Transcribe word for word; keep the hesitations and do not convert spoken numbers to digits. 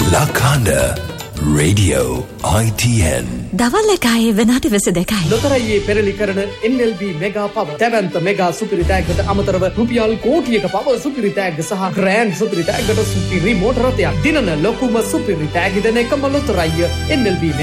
Lakanda Radio I T N. දවල් එකයි වෙනාට විසි දෙකයි. ලොතරැයියේ පෙරලි කරන N L B මෙගා පව දැවැන්ත මෙගා සුපිරි තෑග්ගට අමතරව රුපියල් කෝටියක පව සුපිරි තෑග්ග සහ ග්‍රෑන්ඩ් සුපිරි තෑග්ගට සුපිරි මෝටර රථයක් දිනන ලොකුම සුපිරි තෑග්ග දෙන එකම ලොතරැයිය N L B